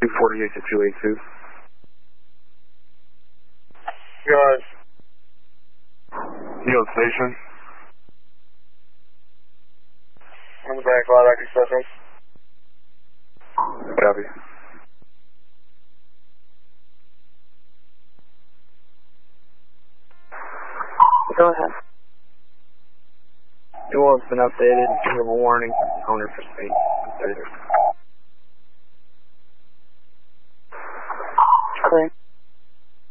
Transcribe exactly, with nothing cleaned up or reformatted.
two forty-eight to two eighty-two. Guys. Neil Station. On the back lot, active session. Copy. Go ahead. Fuel has been updated. You have a warning. Owner for speed. Clear.